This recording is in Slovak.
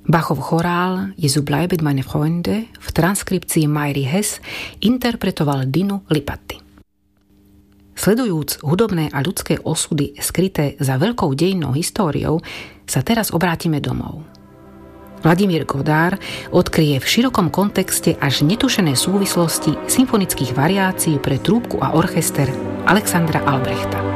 Bachov chorál Jesu bleibet meine Freunde v transkripcii Mairy Hess interpretoval Dinu Lipatti. Sledujúc hudobné a ľudské osudy skryté za veľkou dejinnou históriou, sa teraz obrátime domov. Vladimír Godár odkryje v širokom kontexte až netušené súvislosti symfonických variácií pre trúbku a orchester Alexandra Albrechta.